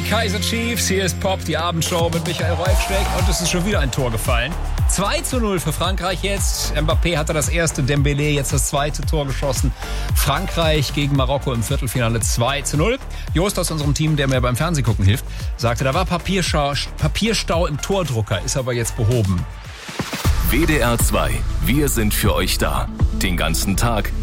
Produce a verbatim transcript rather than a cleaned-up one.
Kaiser Chiefs, hier ist Pop, die Abendshow mit Michael Reufsteck und es ist schon wieder ein Tor gefallen. zwei zu null für Frankreich jetzt. Mbappé hatte das erste, Dembélé jetzt das zweite Tor geschossen. Frankreich gegen Marokko im Viertelfinale zwei zu null. Jost aus unserem Team, der mir beim Fernsehgucken hilft, sagte, da war Papierstau, Papierstau im Tordrucker, ist aber jetzt behoben. W D R zwei, wir sind für euch da. Den ganzen Tag,